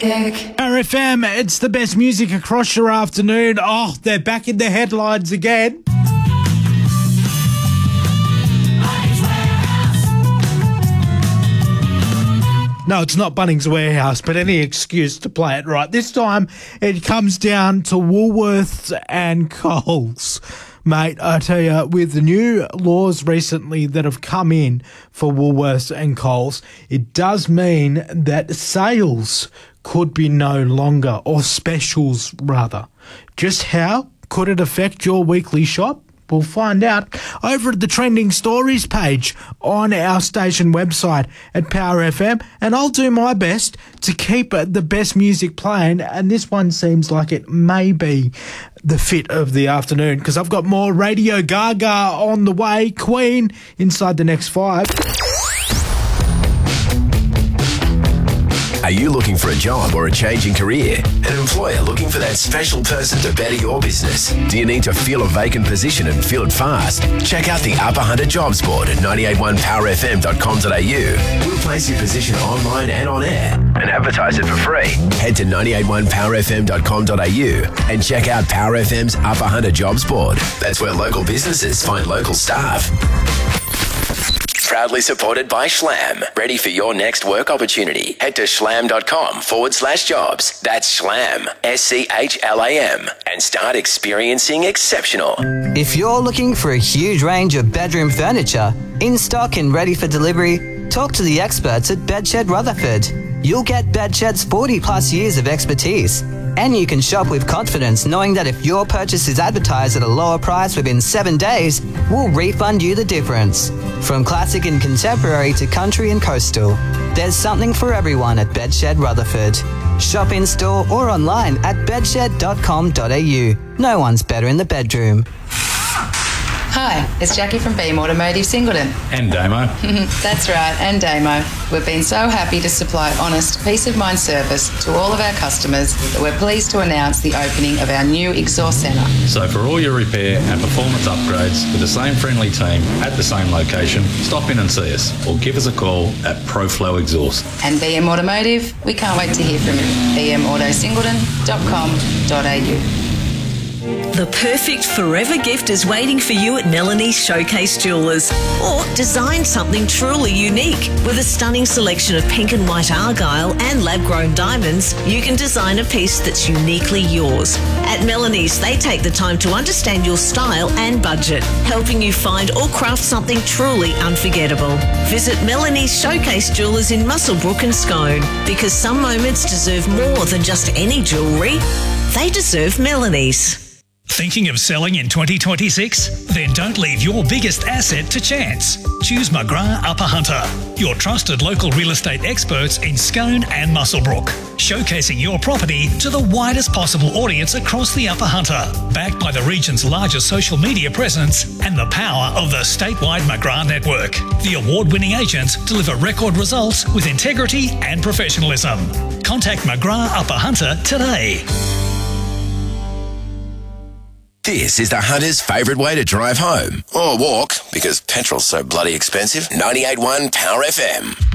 RFM, it's the best music across your afternoon. Oh, they're back in the headlines again. No, it's not Bunnings Warehouse, but any excuse to play it right. This time, it comes down to Woolworths and Coles. Mate, I tell you, with the new laws recently that have come in for Woolworths and Coles, it does mean that sales could be no longer, or specials rather. Just how could it affect your weekly shop? We'll find out over at the Trending Stories page on our station website at Power FM, and I'll do my best to keep the best music playing, and this one seems like it may be the fit of the afternoon because I've got more Radio Gaga on the way. Queen inside the next 5. Are you looking for a job or a change in career? An employer looking for that special person to better your business? Do you need to fill a vacant position and fill it fast? Check out the Upper Hunter Jobs Board at 981powerfm.com.au. We'll place your position online and on air and advertise it for free. Head to 981powerfm.com.au and check out Power FM's Upper Hunter Jobs Board. That's where local businesses find local staff. Proudly supported by Schlam. Ready for your next work opportunity? Head to schlam.com/jobs. That's Schlam, SCHLAM, and start experiencing exceptional. If you're looking for a huge range of bedroom furniture, in stock and ready for delivery, talk to the experts at Bedshed Rutherford. You'll get Bedshed's 40 plus years of expertise. And you can shop with confidence knowing that if your purchase is advertised at a lower price within 7 days, we'll refund you the difference. From classic and contemporary to country and coastal, there's something for everyone at Bedshed Rutherford. Shop in store or online at bedshed.com.au. No one's better in the bedroom. Hi, it's Jackie from Beam Automotive Singleton. And Damo. That's right, and Damo. We've been so happy to supply honest, peace of mind service to all of our customers that we're pleased to announce the opening of our new exhaust centre. So for all your repair and performance upgrades with the same friendly team at the same location, stop in and see us or give us a call at ProFlow Exhaust. And BM Automotive, we can't wait to hear from you. bmautosingleton.com.au. The perfect forever gift is waiting for you at Melanie's Showcase Jewellers. Or design something truly unique. With a stunning selection of pink and white argyle and lab-grown diamonds, you can design a piece that's uniquely yours. At Melanie's, they take the time to understand your style and budget, helping you find or craft something truly unforgettable. Visit Melanie's Showcase Jewellers in Muswellbrook and Scone, because some moments deserve more than just any jewellery. They deserve Melanie's. Thinking of selling in 2026? Then don't leave your biggest asset to chance. Choose McGrath Upper Hunter, your trusted local real estate experts in Scone and Muswellbrook, showcasing your property to the widest possible audience across the Upper Hunter, backed by the region's largest social media presence and the power of the statewide McGrath network. The award-winning agents deliver record results with integrity and professionalism. Contact McGrath Upper Hunter today. This is the Hunter's favourite way to drive home. Or walk, because petrol's so bloody expensive. 98.1 Power FM.